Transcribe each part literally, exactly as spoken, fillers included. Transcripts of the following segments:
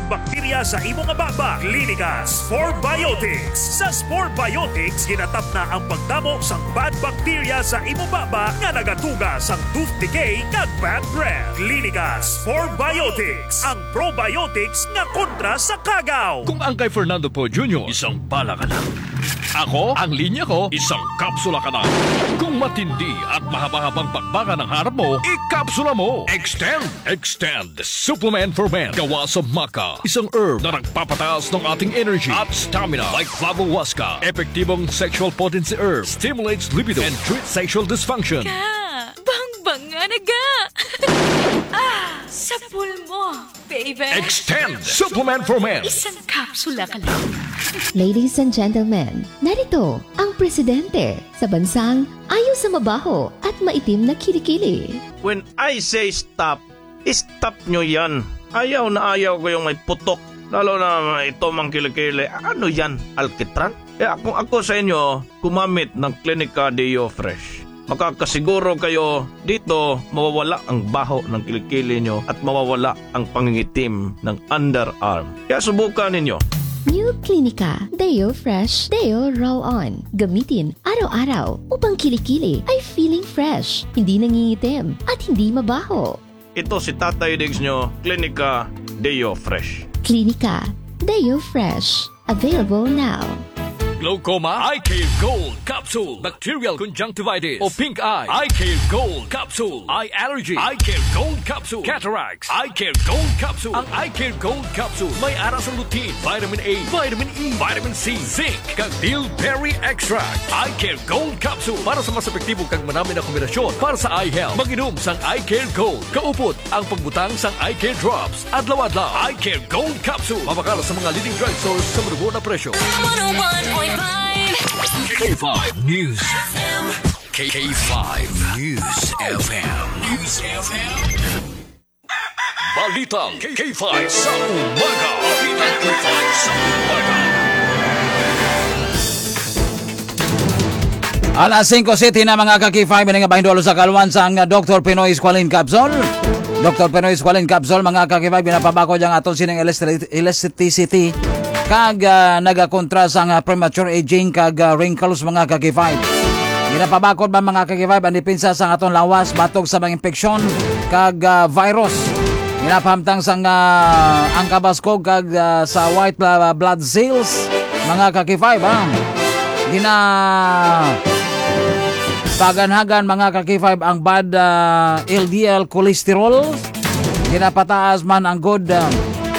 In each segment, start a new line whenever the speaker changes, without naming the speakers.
bakterya sa imong baba. Klinika Spore Biotics. Sa Spore Biotics, ginatap na ang pagdamo sang bad bacteria sa imong baba nga nagatuga sang tooth decay kag bad breath. Klinika Spore Biotics, ang probiotics nga kontra sa kagaw.
Kung ang kay Fernando Po Junior, isang bala ka na. Ako, ang linya ko, isang kapsula ka na. Kung matindi at mahaba-habang bakbaka ng harap mo, ikapsula mo. Extend, Extend, Supplement for Men. Gawa sa maca, isang herb na nagpapataas ng ating energy at stamina. Like Flavohuasca, epektibong sexual potency herb, stimulates libido and treats sexual dysfunction.
Ka, bang-banga na ga. Ah, sapul mo, baby.
Extend, Supplement for Men.
Isang kapsula ka lang.
Ladies and gentlemen, narito ang presidente sa bansang ayaw sa mabaho at maitim na kilikili.
When I say stop, stop nyo yan. Ayaw na ayaw ko yung may putok. Lalo na ito mang kilikili. Ano yan? Alkitran? Eh, kung ako sa inyo, kumamit ng Klinika Deo Fresh. Makakasiguro kayo dito mawawala ang baho ng kilikili nyo at mawawala ang pangingitim ng underarm. Kaya subukan ninyo.
New Klinika Deo Fresh Deo Roll-On. Gamitin araw-araw upang kilikili ay feeling fresh, hindi nangingitim at hindi mabaho.
Ito si Tatay Diggs nyo, Klinika Deo Fresh.
Klinika Deo Fresh. Available now.
Glaucoma, Eye Care Gold Capsule, Bacterial Conjunctivitis o Pink Eye, Eye Care Gold Capsule, Eye Allergy, Eye Care Gold Capsule, Cataracts, Eye Care Gold Capsule. Ang Eye Care Gold Capsule may aras ng lutein, vitamin A, vitamin E, vitamin C, zinc, kag bilberry extract. Eye Care Gold Capsule para sa mas epektibong kag marami na kombinasyon para sa eye health. Mag-inom sang Eye Care Gold. Kaupod ang pagbutang sang Eye Care Drops. Adlaw-adlaw, Eye Care Gold Capsule. Mabakala sa mga leading drugstores sa marubo na presyo.
one oh one point five
K five News F M. K five News F M. News F M. Balitang K five sa umaga. Balitang K five sa umaga.
Alas five City na mga ka-K five nga bahindolo sa kalwan sang Doctor Pinoy Squalene Capsule. Doctor Pinoy Squalene Capsule mga ka-K five binapabako diyang aton sinang elasticity kag uh, nagakontra sang uh, premature aging kag uh, wrinkles mga ka-K five. Ginapabakod ba mga ka-K five ang depensa sang aton lawas batog sa mga infeksyon kag uh, virus. Ginapahamtang sang uh, ang kabaskog kag uh, sa white blood cells mga ka-K five ha. Gina paganhagan mga ka-K five ang bad uh, L D L cholesterol. Ginapataas man ang good uh,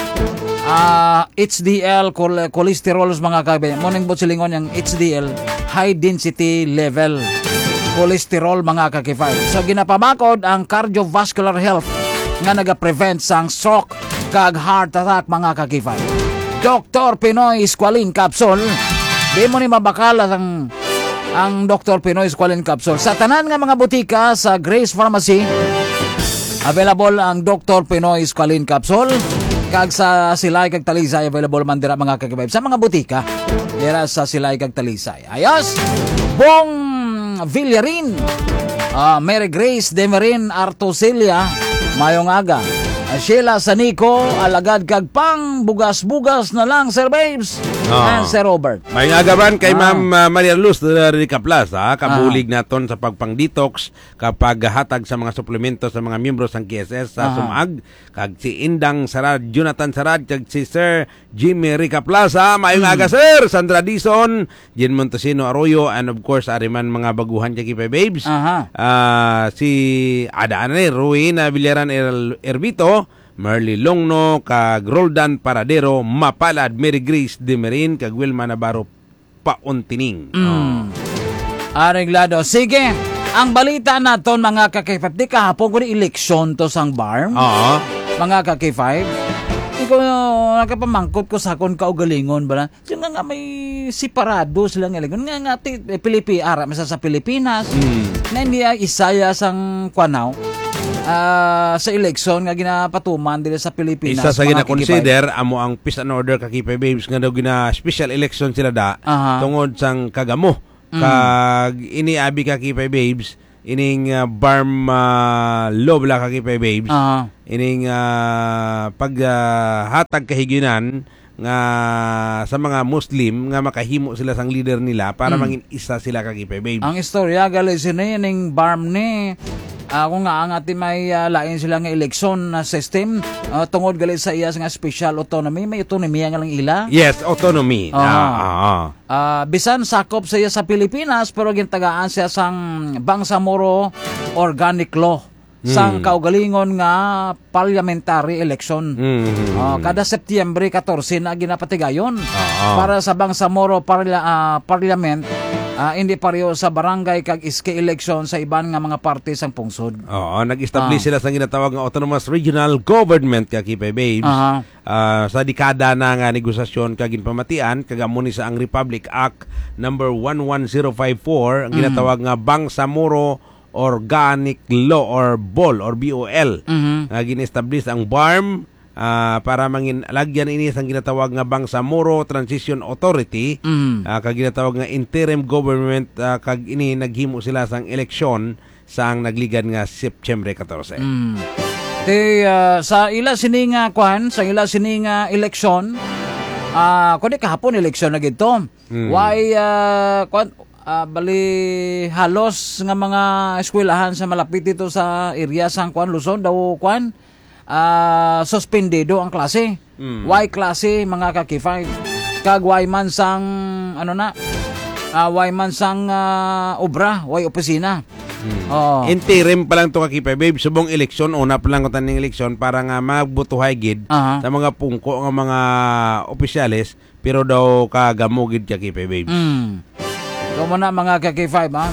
uh, H D L cholesterol mga ka-K five. Morning bot silingon yung H D L, high density level cholesterol mga ka-K five. So ginapabakod ang cardiovascular health nga naga-prevent sang stroke kag heart attack mga ka-K five. Doctor Pinoy Squalene Capsule. Di mo ni mabakala ang ang Doctor Pinoy Squalene Capsule sa tanan nga mga butika sa Grace Pharmacy. Available ang Doctor Pinoy Squalene Capsule kag sa Silay kag Talisay available man dira mga ka-K five sa mga butika dira sa Silay kag Talisay. Ayos. Bong Villarin, uh, Mary Grace Demerin Artoselia mayong aga. Sheila Sanico, alagad kag pang bugas-bugas na lang, Sir Babes. Oh. And Sir Robert.
May agaban kay ah. Ma'am uh, Maria Luz de Rica Plus, ha? Kabulig ah. naton sa pagpang-detox kapag hatag sa mga suplemento sa mga miyembro sang K S S sa ah. Sumag. Kag si Indang Sarad, Jonathan Sarad, kag si Sir Jimmy Rica Plus, ha? Mayong hmm. aga, Sir. Sandra Dizon, Jen Montesino Arroyo, and of course, ariman mga baguhan kay Kipe Babes. Uh, si Ada Anay, Ruina Villaran er- Erbito, Merly Longno, kag Roldan Paradero, Mapalad, Mary Grace Demerin, kag Wilma Navarro Pauntining.
Mm. Oh. Areglado. Sige, ang balita naton mga ka-K five, di kahapon ko ni eleksyon to sang barm.
Oo.
Mga ka-K five, ikaw nakapamangkot ko sa akon kaugalingon ba na? Yung nga nga may separado silang eleksyon. Nga nga, Pilipi, ara, masa sa Pilipinas, mm. na hindi isaya sang kwanaw. Uh, sa eleksyon nga ginapatuman dito sa Pilipinas.
Isa sa gina-consider amo ang peace and order ka Kipe Babes nga daw gina special election sila da uh-huh. tungod sang kagamo mm. kag iniabi ka Kipe Babes ining uh, barm uh, law bala kakipay babes.
Ah.
Ining uh, paghatag uh, kahiginan nga sa mga Muslim nga makahimo sila sang leader nila para mm. mangin isa sila kakipay babes.
Ang istorya gali sini ning barm ni ako uh, nga ang ati may uh, lain sila nga election na uh, system uh, tungod gali sa iya nga special autonomy, may autonomy nga lang ila.
Yes, autonomy.
Uh,
ah, ah, ah.
Uh, bisan sakop sa iya sa Pilipinas pero gintagaan siya sang Bangsamoro Organic Law. Sang kaugalingon nga parliamentary election.
Mm-hmm.
Uh, kada Setyembre fourteen na ginapatigayon
uh-huh.
para sa Bangsamoro parla, uh, Parliament. Uh, hindi pareho sa barangay kag iske election sa iban nga mga parte sang pungsod.
Oo, nag-establish
uh.
sila sa ginatawag nga Autonomous Regional Government kakipay babes.
Uh-huh.
Uh, sa dekada na nga negosasyon kag ginpamatian kag amo ni sa ang Republic Act number one one zero five four ang ginatawag nga Bangsamoro Organic Law or B O L or B O L.
Mm-hmm.
Uh, gin-establish ang B A R M uh, para mangin lagyan ini sang ginatawag nga Bangsamoro Transition Authority.
Mm-hmm.
uh, kag ginatawag nga interim government uh, kag ini naghimo sila sang eleksyon sang nagligan nga September fourteen.
Mm. Te uh, sa ila sini nga kwan, sa ila sini nga eleksyon, ah uh, kundi kahapon eleksyon na gito. Mm. Why uh, kwan Uh, bali halos nga mga eskwelahan sa malapit dito sa area sang kwan Luzon daw kwan uh, suspendido ang klase. Mm. Why klase mga kakifay kag why man sang ano na uh, why man sang uh, obra why opisina.
Mm.
Oh.
Interim pa lang to kakipay babe, subong eleksyon una pa lang ko taning eleksyon para nga magbutuhay gid
uh-huh. sa
mga pungko nga mga opisyales pero daw kagamugid kakipay babes.
Mm. So na mga ka K five ha.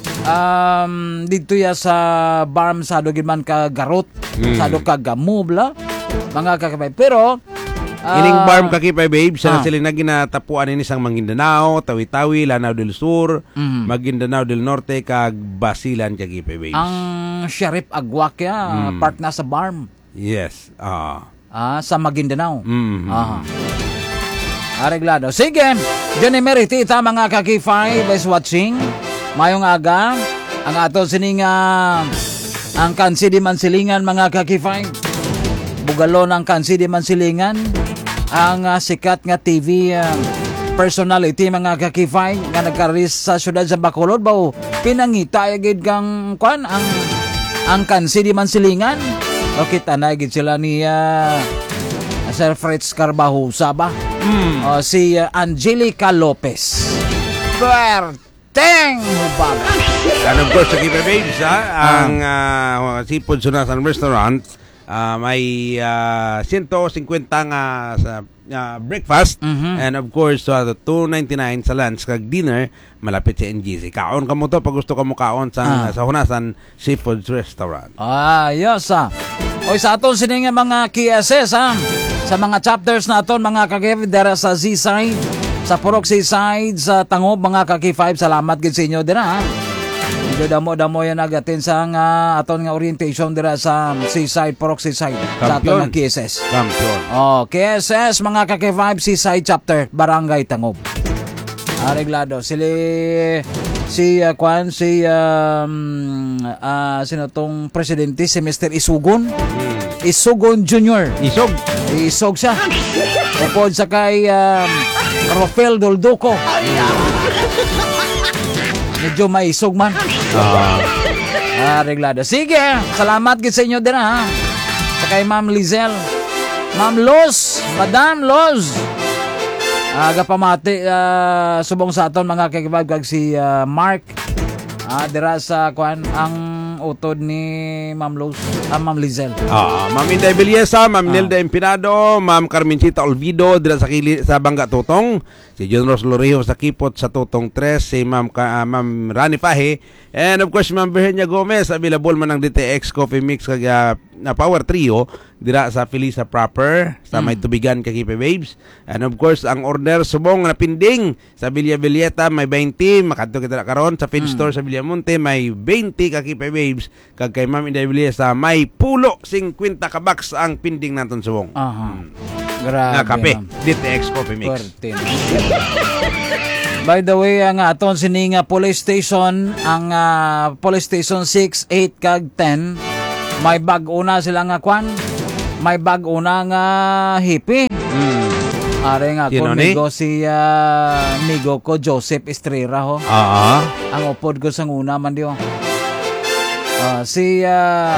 Um, dito ya sa barm sa dogin man ka garot, mm. sa do ka gamubla mga ka K five. Pero uh,
ining barm kakipay babe sa
ah.
sila na ginatapuan ini sang Maguindanao, Tawi-Tawi, Lanao del Sur, mm. Maguindanao del Norte kag Basilan kakipay babe.
Ang Sheriff Agwak ya, mm. part na sa barm.
Yes. Ah.
Ah, sa Maguindanao.
Mm-hmm.
Ah. Areglado. Sige, Johnny Meritita mga kakifay is watching. Mayong aga, ang ato sining uh, ang kansi di mansilingan mga kakifay. Bugalo ng kansi di mansilingan. Ang uh, sikat nga T V uh, personality mga kakifay nga nagkaris sa syudad sa Bacolod bao pinangita gid kang kwan ang ang kansi di mansilingan. O kita na gid sila ni uh, Sir Fritz Carbajosa ba? Mm. O, si uh, Angelica Lopez. Berteng hubag.
And of course, sa Kipa Babes, ha, ang uh, Seafood Sunasan Restaurant, uh, may uh, one hundred fifty nga sa uh, breakfast, mm-hmm. and of course, uh, two ninety-nine sa lunch kag dinner, malapit sa N G C. Kaon ka mo to pag gusto ka mo kaon sa, ah. sa Hunasan Seafood Restaurant.
Ah, yes, ah. O, sa aton sining mga K S S, ha? Sa mga chapters naton mga kakif dera sa Z-side, sa Purok Z-side, sa Tangob mga kaki five, salamat gid sa inyo dira. Medyo damo-damo yan agatin sa nga aton nga orientation dira sa Z-side, Purok Z-side, sa aton nga K S S.
Kampiyon.
Oh, K S S mga kaki five, Z-side chapter, Barangay Tangob. Areglado. Sili si uh, Kwan, si um, uh, sino tong presidente, si Mister Isugon. Hmm. Isugon Junior
Isog.
Isog siya. Upod sa kay um, Rafael Doldoco. Medyo may isog man. Ah, reglado. Sige, salamat gid sa inyo din ha. Sa kay Ma'am Lizel. Ma'am Los, Madam Los. Aga pamati uh, subong sa aton mga kakibag kag si uh, Mark. Ah, dira sa kwan ang utod ni Ma'am Los, ah, Ma'am Lizel.
Ah, Ma'am Inday Beliesa, Ma'am ah. Nelda Empinado, Ma'am Carmencita Olvido dira sa Kili, sa Bangga Tutong, si John Ross Lorejo sa Kipot sa Tutong tres, si Ma'am uh, Ma'am Rani Pahe, and of course Ma'am Virginia Gomez, available man ang D T X Coffee Mix kag uh, Power Trio dira sa Felisa proper sa may tubigan kay Kipe Babes. And of course ang order subong na pinding sa Villa Villeta may twenty, makadto kita karon sa Feed mm. Store sa Villamonte may twenty ka Kipe Babes kag kay Ma'am Inday Villeta may pulo fifty ka box ang pinding naton subong.
Aha.
Hmm.
Grabe.
Nga kape, D T X Coffee Mix.
By the way, ang aton sininga police station, ang ah, police station six, eight kag ten, may bag-o na sila nga kwan. May bag-o na nga hippie.
Hmm.
Are nga
Sino
ko
ni?
migo si ah, migo ko Joseph Estrera ho.
Ah.
Ang upod ko sang una man diyo. Ah, si ah,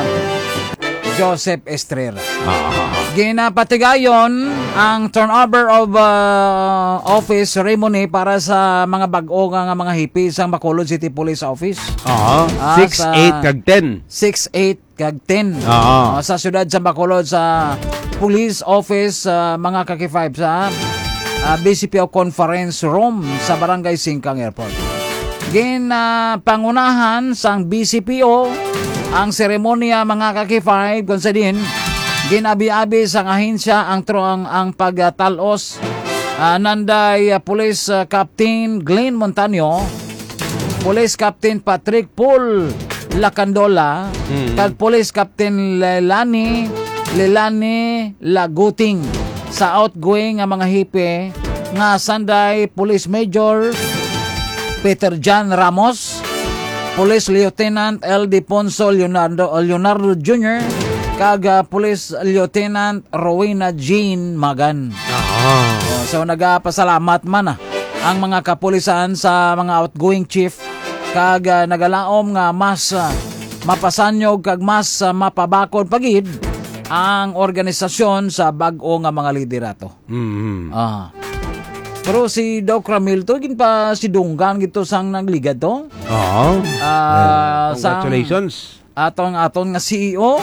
Joseph Estrera.
Ah.
Ginapatigayon ang turnover of uh, office ceremony para sa mga bag-o nga mga hippies sa Bacolod City Police Office.
Ah.
Ah,
six,
sa-
eight kag ten.
six, eight kag ten.
Ah.
Ah, sa syudad sa Bacolod sa Police Office uh, mga kaki five sa uh, B C P O Conference Room sa Barangay Singkang Airport. Gin uh, pangunahan sang B C P O ang seremonya mga kaki five kung sa din ginabi-abi sang ahensya ang truang ang pagtalos uh, nanday uh, Police uh, Captain Glenn Montaño, Police Captain Patrick Paul Lacandola,
Mm.
kag Police Captain Lelani Lelani Laguting sa outgoing nga mga hipe nga sanday Police Major Peter John Ramos, Police Lieutenant L. Deponso Leonardo, Leonardo Junior kag uh, Police Lieutenant Rowena Jean Magan.
Ah.
Oh, so nagapasalamat man ah, ang mga kapulisan sa mga outgoing chief kag uh, nagalaom nga mas uh, mapasanyog kag mas uh, mapabakod pagid ang organisasyon sa bag-o nga mga liderato.
Mm.
Ah. Pero si Doc Ramil to gin pa si Dunggan gito sang nagligad to.
Ah.
Ah, sang-
Congratulations.
atong aton nga C E O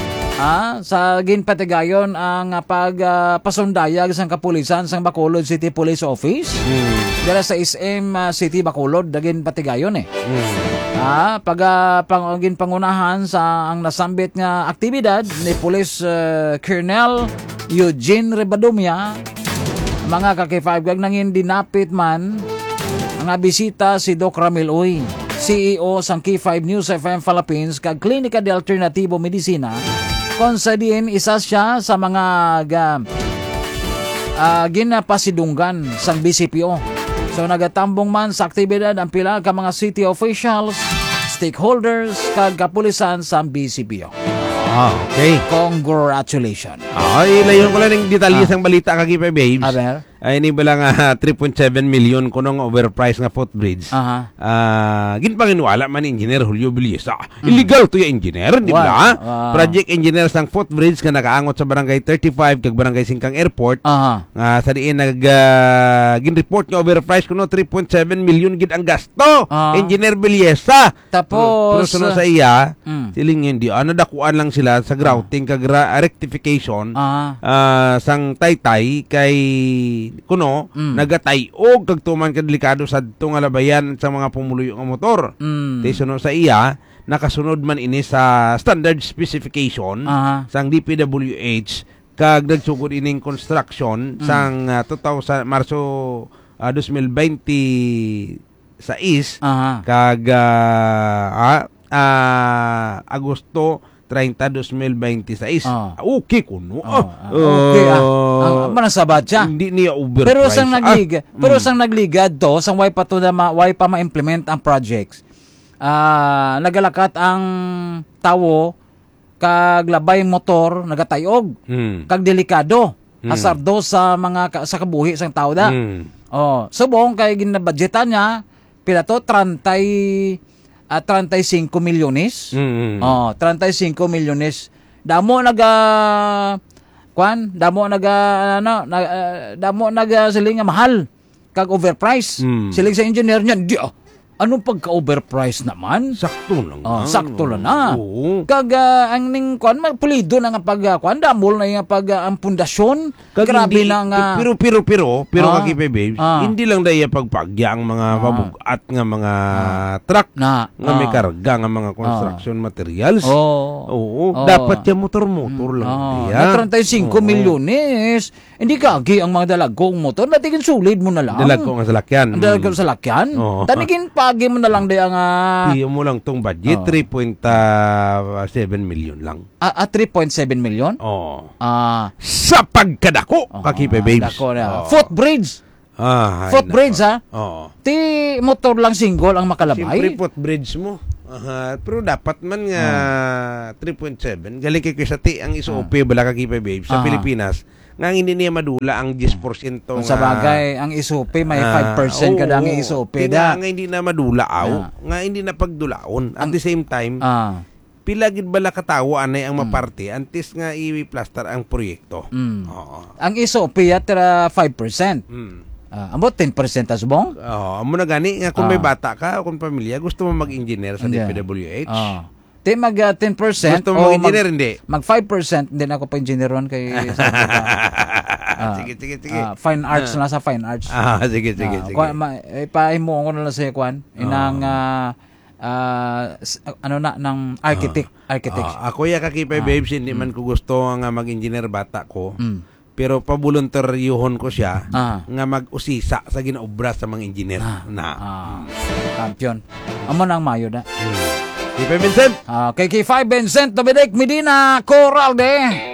ah, sa ginpatigayon ang uh, pagpasundayag sang kapulisan sang Bacolod City Police Office
Mm.
dira sa S M uh, City Bacolod dagin patigayon eh.
Mm.
Ah, pag uh, pang pangunahan sa ang nasambit nga aktibidad ni Police uh, Colonel Eugene Rebadomia, mga kaki five gag nangin dinapit man nga bisita si Doc Ramil Uy, C E O sang K five News F M Philippines kag Klinika de Alternativo Medicina, kung sa diin isa siya sa mga ga, uh, ginapasidunggan sang B C P O. So nagatambong man sa aktibidad ang pila ka mga city officials, stakeholders kag kapulisan sa B C P O.
Ah, okay.
Congratulations.
Ah, ilayon ko lang ng detalye sang balita kag Ipe Babes.
Aber?
Ay ni bala nga three point seven million kunong overpriced nga footbridge.
Aha.
Ah, gin panginwala man ni Engineer Julio Biliesa. Illegal to ya engineer, di
Wow.
ba?
Wow.
Project engineer sang footbridge nga nakaangot sa barangay thirty-five kag barangay Singkang Airport.
Aha.
Nga sa diin nag ah, gin-report nga overpriced kuno three point seven million gid ang gasto.
Ah.
Engineer Biliesa.
Tapos,
pero sunod sa iya,
Mm.
siling hindi ano dakuan lang sila sa grouting kag ra- rectification.
Aha.
Ah, sang taytay kay kuno
Mm.
nagatay-og kag tuman ka delikado sa nga labayan sa mga pumuluyo nga motor.
Mm.
Di sunod sa iya nakasunod man ini sa standard specification
Aha.
sang D P W H kag nagsugod ining construction
Mm.
sang uh, two thousand Marso uh, twenty twenty-six
Aha.
kag ah, ah, ah, Agosto thirty, twenty twenty-six.
Ah.
Okay kuno.
Oh, ah, okay ah. Ang manasabat siya.
Hindi niya overprice.
Pero sang nagliga,
Ah,
pero
mm.
sang nagligad to, sang way pa to na ma, way pa ma-implement ang projects. Ah, nagalakat ang tawo kag labay motor nagatayog.
Mm.
Kag delikado.
Mm.
Asardo sa mga ka, sa kabuhi sang tao da.
Mm.
Oh, subong kay ginabudgetan niya pila to thirty at thirty-five milyones.
Mm.
Oh, thirty-five milyones. Damo naga kwan, damo naga ano, na, uh, damo naga siling nga mahal kag overprice.
Mm.
Siling sa engineer niya, di ah. Anong pagka-overprice naman?
Sakto lang.
Oh,
ah.
sakto lang na.
Oo.
Kag uh, ang ning kwan pulido na nga pag uh, kwan damol na yung pag uh, ang pundasyon.
Kag
Grabe
hindi-
na nga.
Pero pero pero pero
Ah.
kakipe babes,
Ah.
hindi lang daya pagpagya ang mga pabugat nga mga truck
Na.
nga may
Ah.
karga nga mga construction materials.
Oh.
Oo,
Oh.
dapat yung motor-motor lang
Ah,
diya.
na thirty-five
Oo.
milyones. Hindi kagi ang mga dalagong motor. Natigin sulid mo na lang.
Dalag ko nga sa lakyan.
Ang dalagong sa lakyan.
Oo.
Tanigin pagi mo na lang daya nga
Tiyo mo lang tong budget,
Oh.
three point seven million lang.
ah, ah, three point seven million.
Oh.
Ah,
Sa pagkadako, kakipe babes.
dako na.
Oh.
Footbridge.
Ah, ay,
Footbridge, ha?
nako. Oo.
Ti motor lang single ang makalabay.
Siyempre, footbridge mo. Aha, pero dapat man nga three point seven. Galing kay sa ti ang isuope bala ka kipa babe sa
Ah.
Pilipinas. Nga hindi niya madula ang ten percent
Kung sa bagay, ang isupe may five percent kada nga isupe da.
Nga hindi na madula aw.
Ah.
Nga hindi na pagdulaon. At
Ang-
the same time,
Ah.
pilagid bala katawo anay ang maparte antes nga i-plaster ang proyekto.
Mm.
Oo.
Ang isupe yatra five percent.
Mm.
Ah, ambot ten percent asbong?
Oo, amo na gani nga kung may
Ah.
bata ka o kung pamilya gusto mo mag-engineer sa
Hindi.
D P W H.
Ah. Ti mag uh, ten percent
Gusto mo
o
mag-engineer,
mag,
hindi?
mag five percent, hindi na ako pa engineer ron kay Ah.
sige, sige, sige.
Ah, fine arts na sa fine arts.
Ah, sige, sige,
Ah,
sige.
kuha- ma- eh, pahimo ko na lang sa kwan inang ah, ah, s- ano na ng architect architect.
Ah, ako ya kakipay babes, hindi man ko gusto nga mag-engineer bata ko.
Mm.
Pero paboluntaryohon ko siya
Ah.
nga mag-usisa sa ginaobra sa mga engineer. Na.
Ah, champion. Amo nang mayo na.
Kipay Vincent!
Ah, kay K five Vincent Dominic Medina Coralde.